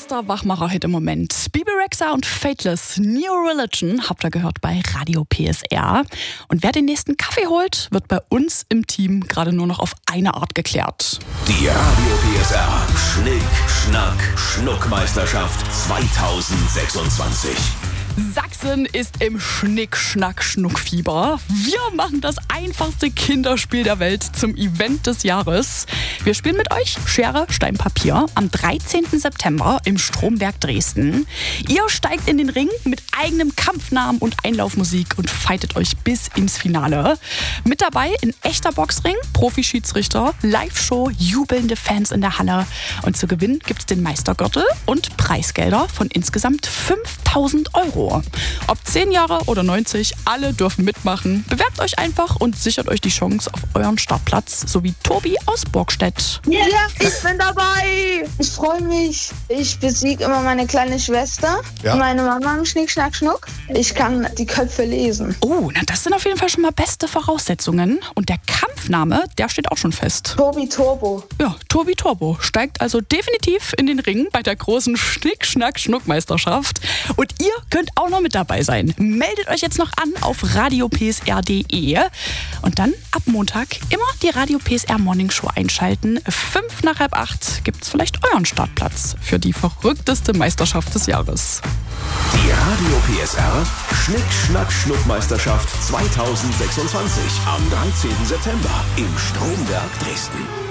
Bester Wachmacher-Hit im Moment. Bebe Rexha und Fateless, New Religion, habt ihr gehört bei Radio PSR. Und wer den nächsten Kaffee holt, wird bei uns im Team gerade nur noch auf eine Art geklärt. Die Radio PSR Schnick, Schnack, Schnuckmeisterschaft 2026. Sachsen ist im Schnick-Schnack-Schnuck-Fieber. Wir machen das einfachste Kinderspiel der Welt zum Event des Jahres. Wir spielen mit euch Schere, Stein, Papier am 13. September im Stromberg Dresden. Ihr steigt in den Ring mit eigenem Kampfnamen und Einlaufmusik und fightet euch bis ins Finale. Mit dabei ein echter Boxring, Profi-Schiedsrichter, Live-Show, jubelnde Fans in der Halle. Und zu gewinnen gibt es den Meistergürtel und Preisgelder von insgesamt 5.000 €. Ob 10 Jahre oder 90, alle dürfen mitmachen. Bewerbt euch einfach und sichert euch die Chance auf euren Startplatz, so wie Tobi aus Burgstedt. Ja, ich bin dabei. Ich freue mich. Ich besiege immer meine kleine Schwester, meine Mama im Schnick, Schnack, Schnuck. Ich kann die Köpfe lesen. Oh, na das sind auf jeden Fall schon mal beste Voraussetzungen. Und der Kampfname, der steht auch schon fest. Tobi Turbo. Ja, Tobi Turbo steigt also definitiv in den Ring bei der großen Schnick-Schnack-Schnuck-Meisterschaft. Und ihr könnt auch noch mit dabei sein. Meldet euch jetzt noch an auf radiopsr.de und dann ab Montag immer die Radio PSR Morning Show einschalten. 7:55 gibt's vielleicht euren Startplatz für die verrückteste Meisterschaft des Jahres. Die Radio PSR Schnick, Schnack, Schnuckmeisterschaft 2026 am 13. September im Stromberg Dresden.